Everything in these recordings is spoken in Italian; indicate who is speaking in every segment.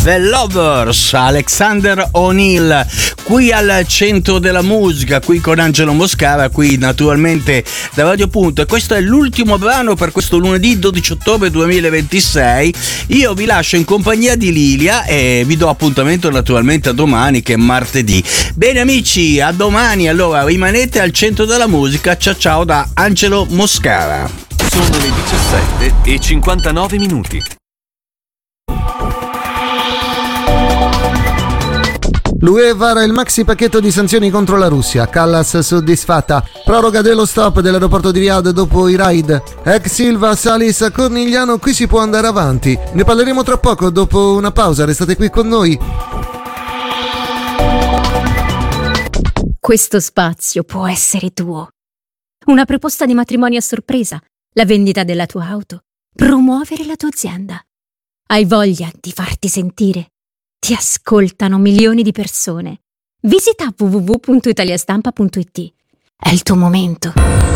Speaker 1: The Lovers, Alexander O'Neill, qui al centro della musica, qui con Angelo Moscava, qui naturalmente da Radio Punto, e questo è l'ultimo brano per questo lunedì 12 ottobre 2026. Io vi lascio in compagnia di Lilia e vi do appuntamento naturalmente a domani, che è martedì. Bene amici, a domani, allora rimanete al centro della musica. Ciao ciao da Angelo Moscava.
Speaker 2: Sono le 17:59.
Speaker 3: L'UE vara il maxi pacchetto di sanzioni contro la Russia. Callas soddisfatta. Proroga dello stop dell'aeroporto di Riyadh dopo i raid. Ex Silva, Salis a Cornigliano, qui si può andare avanti. Ne parleremo tra poco, dopo una pausa. Restate qui con noi.
Speaker 4: Questo spazio può essere tuo. Una proposta di matrimonio a sorpresa, la vendita della tua auto, promuovere la tua azienda. Hai voglia di farti sentire? Ti ascoltano milioni di persone. Visita www.italiastampa.it. È il tuo momento.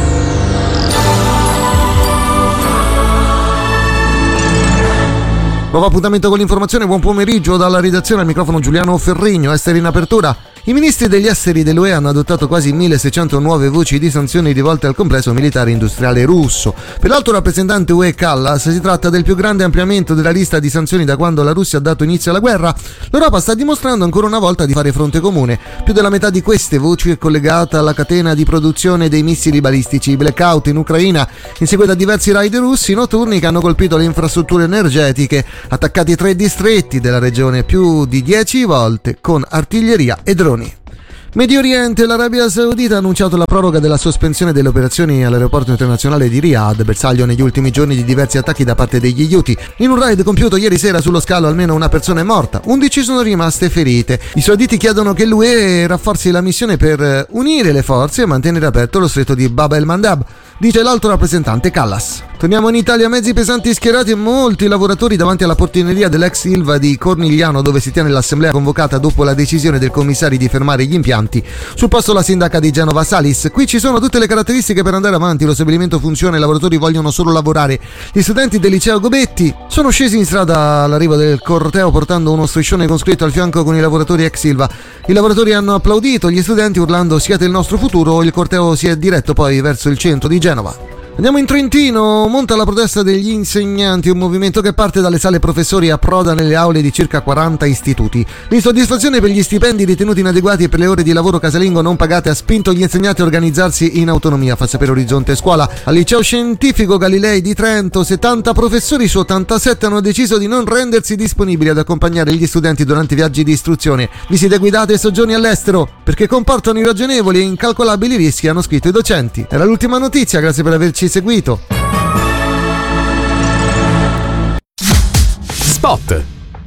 Speaker 3: Nuovo appuntamento con l'informazione, buon pomeriggio dalla redazione, al microfono Giuliano Ferrigno. Esteri in apertura. I ministri degli esteri dell'UE hanno adottato quasi 1600 nuove voci di sanzioni rivolte al complesso militare industriale russo. Per l'alto rappresentante UE Callas si tratta del più grande ampliamento della lista di sanzioni da quando la Russia ha dato inizio alla guerra. L'Europa sta dimostrando ancora una volta di fare fronte comune. Più della metà di queste voci è collegata alla catena di produzione dei missili balistici. Blackout in Ucraina in seguito a diversi raid russi notturni che hanno colpito le infrastrutture energetiche, attaccati 3 distretti della regione più di 10 volte con artiglieria e droni. Medio Oriente, l'Arabia Saudita ha annunciato la proroga della sospensione delle operazioni all'aeroporto internazionale di Riyadh, bersaglio negli ultimi giorni di diversi attacchi da parte degli Houthi. In un raid compiuto ieri sera sullo scalo almeno una persona è morta, 11 sono rimaste ferite. I sauditi chiedono che l'UE rafforzi la missione per unire le forze e mantenere aperto lo stretto di Bab el-Mandab, dice l'alto rappresentante Callas. Torniamo in Italia, mezzi pesanti schierati e molti lavoratori davanti alla portineria dell'ex Ilva di Cornigliano, dove si tiene l'assemblea convocata dopo la decisione del commissario di fermare gli impianti. Sul posto la sindaca di Genova Salis. Qui ci sono tutte le caratteristiche per andare avanti, lo stabilimento funziona, i lavoratori vogliono solo lavorare. Gli studenti del liceo Gobetti sono scesi in strada all'arrivo del corteo portando uno striscione con scritto al fianco con i lavoratori ex Ilva. I lavoratori hanno applaudito, gli studenti urlando "siete il nostro futuro". Il corteo si è diretto poi verso il centro di Genova. Andiamo in Trentino, monta la protesta degli insegnanti, un movimento che parte dalle sale professori e approda nelle aule di circa 40 istituti. L'insoddisfazione per gli stipendi ritenuti inadeguati e per le ore di lavoro casalingo non pagate ha spinto gli insegnanti a organizzarsi in autonomia, fa sapere Orizzonte Scuola. Al liceo scientifico Galilei di Trento, 70 professori su 87 hanno deciso di non rendersi disponibili ad accompagnare gli studenti durante i viaggi di istruzione, visite guidate e soggiorni all'estero, perché comportano irragionevoli e incalcolabili rischi, hanno scritto i docenti. Era l'ultima notizia, grazie per averci seguito.
Speaker 2: Spot.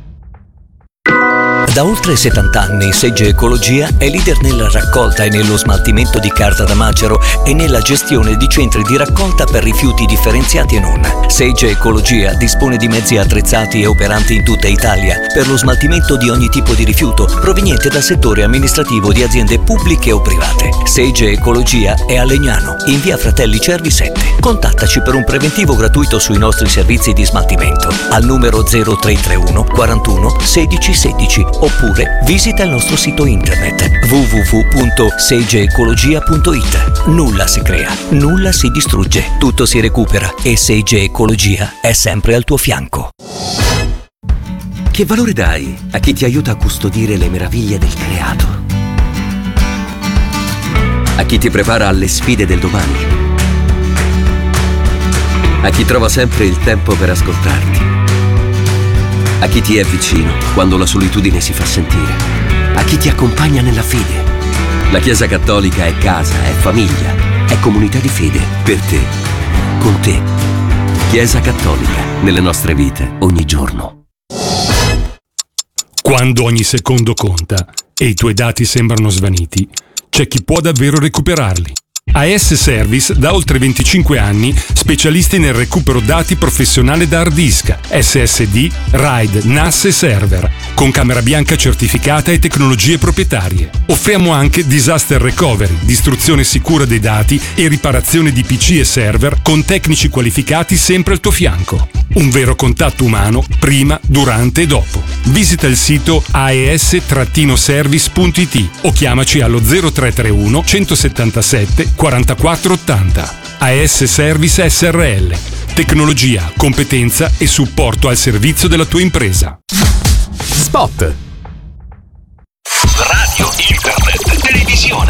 Speaker 5: Da oltre 70 anni Sage Ecologia è leader nella raccolta e nello smaltimento di carta da macero e nella gestione di centri di raccolta per rifiuti differenziati e non. Sage Ecologia dispone di mezzi attrezzati e operanti in tutta Italia per lo smaltimento di ogni tipo di rifiuto proveniente dal settore amministrativo di aziende pubbliche o private. Sage Ecologia è a Legnano, in via Fratelli Cervi 7. Contattaci per un preventivo gratuito sui nostri servizi di smaltimento al numero 0331 41 16 16 oppure visita il nostro sito internet www.sageecologia.it. Nulla si crea, nulla si distrugge, tutto si recupera e Sage Ecologia è sempre al tuo fianco.
Speaker 6: Che valore dai a chi ti aiuta a custodire le meraviglie del creato? A chi ti prepara alle sfide del domani? A chi trova sempre il tempo per ascoltarti? A chi ti è vicino quando la solitudine si fa sentire? A chi ti accompagna nella fede? La Chiesa Cattolica è casa, è famiglia, è comunità di fede per te, con te. Chiesa Cattolica, nelle nostre vite, ogni giorno.
Speaker 7: Quando ogni secondo conta e i tuoi dati sembrano svaniti, c'è chi può davvero recuperarli. AS Service da oltre 25 anni, specialisti nel recupero dati professionale da hard disk, SSD, RAID, NAS e server. con camera bianca certificata e tecnologie proprietarie. Offriamo anche disaster recovery, distruzione sicura dei dati e riparazione di PC e server con tecnici qualificati sempre al tuo fianco. Un vero contatto umano prima, durante e dopo. Visita il sito aes-service.it o chiamaci allo 0331 177 44 80. AS Service SRL. Tecnologia, competenza e supporto al servizio della tua impresa.
Speaker 2: Spot.
Speaker 8: Radio, internet, televisione.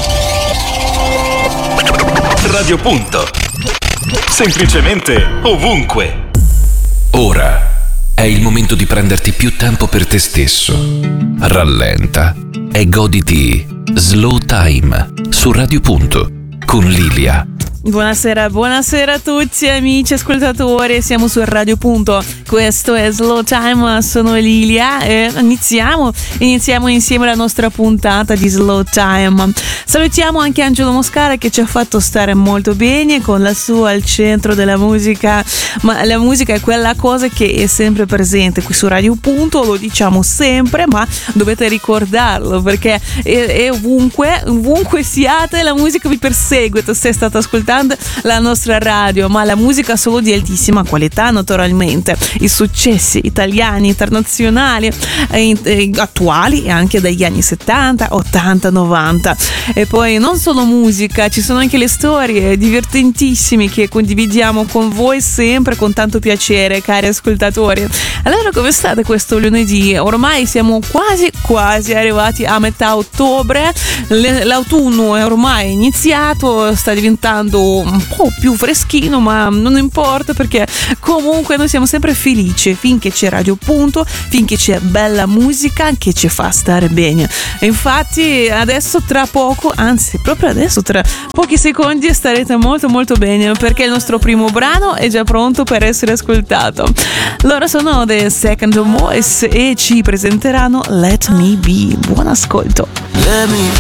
Speaker 8: Radio Punto. Semplicemente ovunque.
Speaker 9: Ora è il momento di prenderti più tempo per te stesso. Rallenta e goditi Slow Time su Radio Punto con Lilia.
Speaker 10: Buonasera a tutti amici ascoltatori, siamo su Radio Punto, questo è Slow Time, sono Lilia e iniziamo insieme la nostra puntata di Slow Time. Salutiamo anche Angelo Moscara che ci ha fatto stare molto bene con la sua Al centro della musica, ma la musica è quella cosa che è sempre presente qui su Radio Punto, lo diciamo sempre, ma dovete ricordarlo perché è ovunque siate, la musica vi persegue, se state ascoltando la nostra radio, ma la musica solo di altissima qualità naturalmente, i successi italiani, internazionali, attuali e anche dagli anni 70, 80, 90 e poi non solo musica, ci sono anche le storie divertentissime che condividiamo con voi sempre con tanto piacere, cari ascoltatori. Allora, come state questo lunedì? Ormai siamo quasi arrivati a metà ottobre, l'autunno è ormai iniziato, sta diventando un po' più freschino, ma non importa perché comunque noi siamo sempre felici finché c'è Radio Punto, finché c'è bella musica che ci fa stare bene. E infatti adesso tra poco, anzi proprio adesso tra pochi secondi starete molto molto bene perché il nostro primo brano è già pronto per essere ascoltato. Loro sono The Second Voice e ci presenteranno Let Me Be. Buon ascolto.